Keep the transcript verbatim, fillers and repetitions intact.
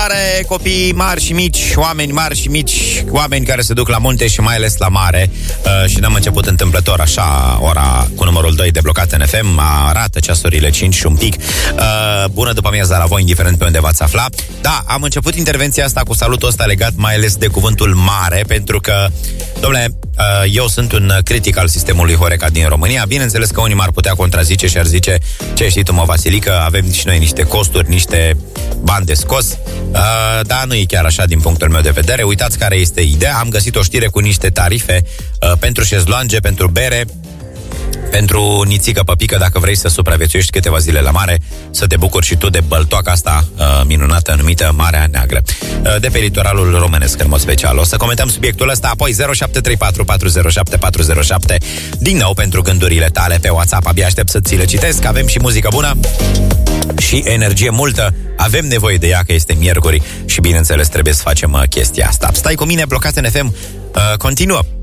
Salutare, copii mari și mici, oameni mari și mici, oameni care se duc la munte și mai ales la mare. uh, Și n-am început întâmplător așa, ora cu numărul doi de Blocat N F M. Arată ceasurile cinci și un pic. uh, Bună după amiaza la voi, indiferent pe unde v-ați afla. Da, am început intervenția asta cu salutul ăsta legat mai ales de cuvântul mare, pentru că, dom'le, uh, eu sunt un critic al sistemului Horeca din România. Bineînțeles că unii m-ar putea contrazice și ar zice: ce știi tu, mă, Vasilică, avem și noi niște costuri, niște bani de scos. uh, Dar nu e chiar așa din punctul meu de vedere. Uitați care este ideea. Am găsit o știre cu niște tarife uh, pentru șezlonge, pentru bere, pentru nițică păpică, dacă vrei să supraviețuiești câteva zile la mare, să te bucuri și tu de băltoaca asta uh, minunată numită Marea Neagră, uh, de pe litoralul românesc în mod special. O să comentăm subiectul ăsta apoi. Zero șapte trei patru patru zero șapte patru zero șapte. Din nou pentru gândurile tale pe WhatsApp. Abia aștept să ți le citesc. Avem și muzică bună și energie multă. Avem nevoie de ea, că este miercuri și bineînțeles trebuie să facem uh, chestia asta. Stai cu mine, Blocat N F M uh, continuă.